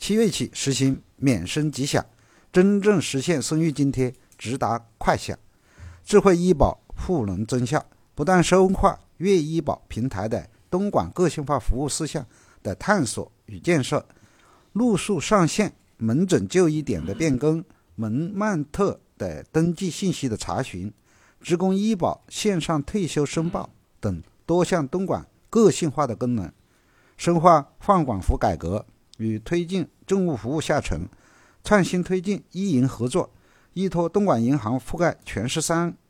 月起实行免生即享，真正实现生育津贴直达快享。智慧医保赋能增效，不断深化粤医保平台的东莞个性化服务事项的探索与建设，陆续上线门诊就医点的变更、门曼特的登记信息的查询、职工医保线上退休申报等多项东莞个性化的功能，深化放管服改革与推进政务服务下沉，创新推进医银合作，依托东莞银行覆盖全市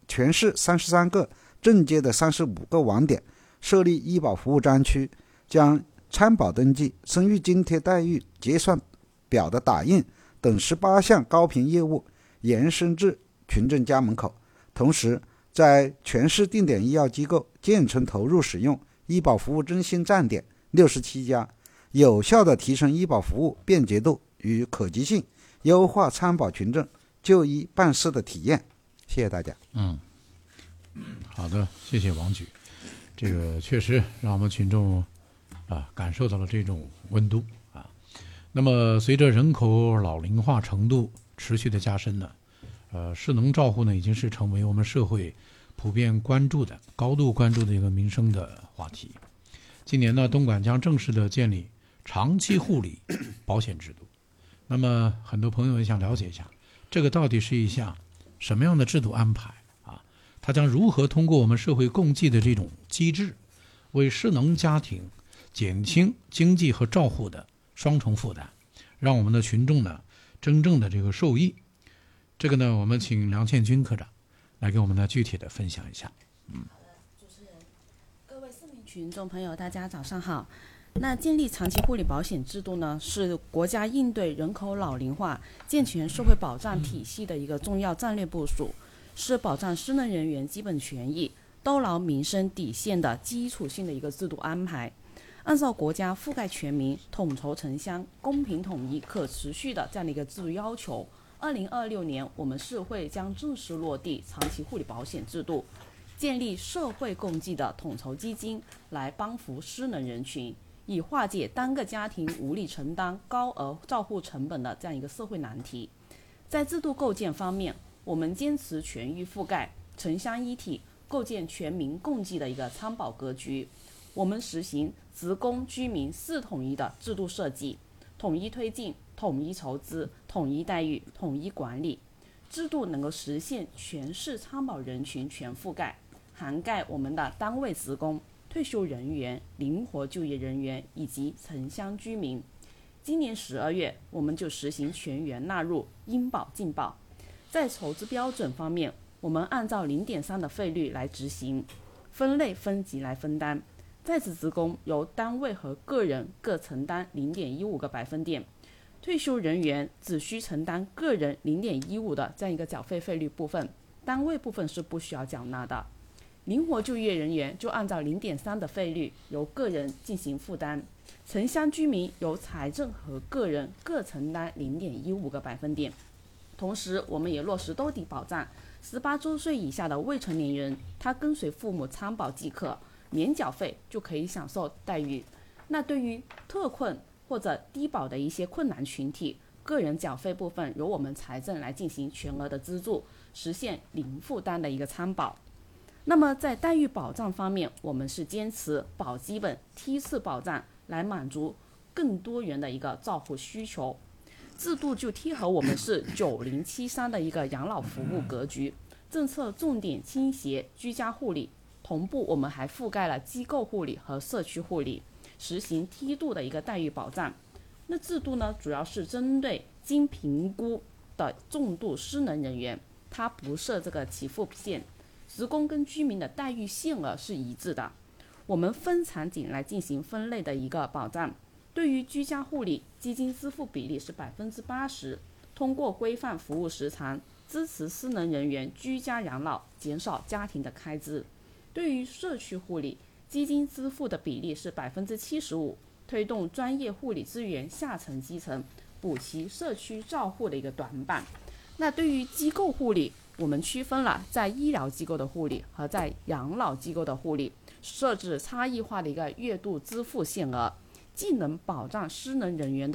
33个镇街的35个网点，设立医保服务专区，将参保登记、生育津贴待遇结算表的打印等18项高频业务延伸至群众家门口。同时，在全市定点医药机构建成投入使用医保服务中心站点67家，有效地提升医保服务便捷度与可及性，优化参保群众就医办事的体验。谢谢大家。 好的，谢谢王局。这个确实让我们群众感受到了这种温度啊。那么随着人口老龄化程度持续的加深呢，失能照护呢已经是成为我们社会普遍关注的、高度关注的一个民生的话题。今年呢，东莞将正式的建立长期护理保险制度。那么很多朋友也想了解一下，这个到底是一项什么样的制度安排啊？它将如何通过我们社会共济的这种机制，为失能家庭减轻经济和照护的双重负担，让我们的群众呢真正的这个受益。这个呢，我们请梁倩军科长来给我们呢具体的分享一下。 主持人，各位市民群众朋友，大家早上好。那建立长期护理保险制度呢，是国家应对人口老龄化、健全社会保障体系的一个重要战略部署，是保障失能人员基本权益、兜牢民生底线的基础性的一个制度安排。按照国家覆盖全民、统筹城乡、公平统一、可持续的这样的一个制度要求，2026年我们市会将正式落地长期护理保险制度，建立社会共济的统筹基金，来帮扶失能人群，以化解单个家庭无力承担高额照护成本的这样一个社会难题。在制度构建方面，我们坚持全域覆盖、城乡一体，构建全民共济的一个参保格局。我们实行职工居民4统一的制度设计，统一推进、统一筹资、统一待遇、统一管理，制度能够实现全市参保人群全覆盖，涵盖我们的单位职工、退休人员、灵活就业人员以及城乡居民。今年12月，我们就实行全员纳入应保尽保。在筹资标准方面，我们按照0.3的费率来执行，分类分级来分担。在职职工由单位和个人各承担0.15个百分点，退休人员只需承担个人0.15的这样一个缴费费率部分，单位部分是不需要缴纳的。灵活就业人员就按照0.3的费率由个人进行负担，城乡居民由财政和个人各承担0.15个百分点。同时，我们也落实兜底保障，18周岁以下的未成年人，他跟随父母参保即可，免缴费就可以享受待遇。那对于特困或者低保的一些困难群体，个人缴费部分由我们财政来进行全额的资助，实现零负担的一个参保。那么在待遇保障方面，我们是坚持保基本、梯次保障，来满足更多元的一个照护需求。制度就贴合我们是9073的一个养老服务格局，政策重点倾斜居家护理，同步我们还覆盖了机构护理和社区护理，实行梯度的一个待遇保障。那制度呢，主要是针对经评估的重度失能人员，它不设这个起付线，职工跟居民的待遇限额是一致的。我们分场景来进行分类的一个保障。对于居家护理，基金支付比例是80%，通过规范服务时长，支持失能人员居家养老，减少家庭的开支。对于社区护理，基金支付的比例是75%，推动专业护理资源下沉基层，补齐社区照护的一个短板。那对于机构护理，我们区分了在医疗机构的护理和在养老机构的护理，设置差异化的一个月度支付限额，既能保障失能人员的